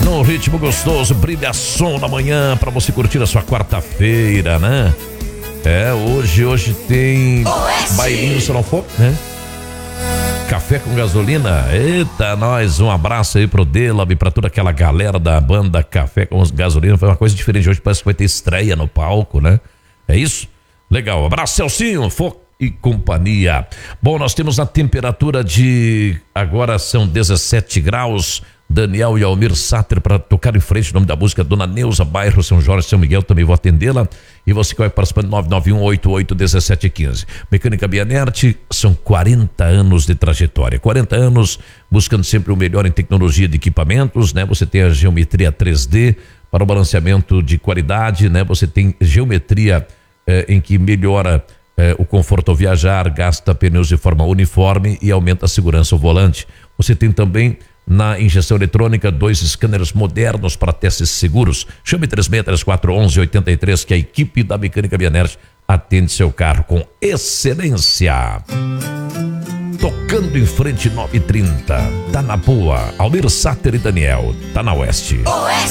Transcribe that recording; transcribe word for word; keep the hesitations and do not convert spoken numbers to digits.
no ritmo gostoso, brilha som da manhã pra você curtir a sua quarta-feira, né? É, hoje, hoje tem bailinho, se não for, né? Café com gasolina, eita, nós, um abraço aí pro Delab, pra toda aquela galera da banda Café com Gasolina, foi uma coisa diferente, hoje parece que vai ter estreia no palco, né? É isso? Legal, abraço Celcinho, foco e companhia. Bom, nós temos a temperatura de, agora são dezessete graus, Daniel e Almir Sater para tocar em frente, o nome da música, Dona Neuza, bairro São Jorge, São Miguel, também vou atendê-la. E você que vai participando, nove nove um oito oito um sete um cinco. Mecânica Bianerte, são quarenta anos de trajetória, quarenta anos buscando sempre o melhor em tecnologia de equipamentos, né? Você tem a geometria três D para o balanceamento de qualidade, né? Você tem geometria eh, em que melhora eh, o conforto ao viajar, gasta pneus de forma uniforme e aumenta a segurança ao volante. Você tem também na injeção eletrônica, dois scanners modernos para testes seguros. Chame três seis três quatro um um oito três que a equipe da Mecânica Bianerte atende seu carro com excelência. Tocando em frente nove e trinta. Tá na boa. Almir Sater e Daniel. Tá na Oeste. Oeste.